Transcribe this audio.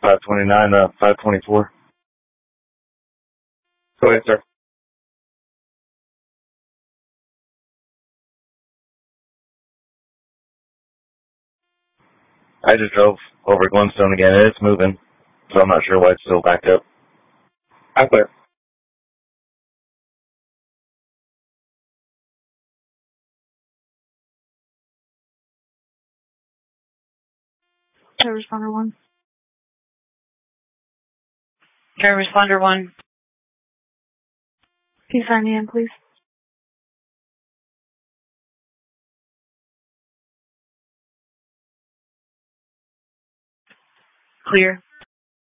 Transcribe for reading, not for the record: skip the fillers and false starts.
529, 524. Go ahead, sir. I just drove over Glenstone again, and it's moving, so I'm not sure why it's still backed up. I'm clear. Fire responder 1. Fire responder 1. Can you sign me in, please? Clear.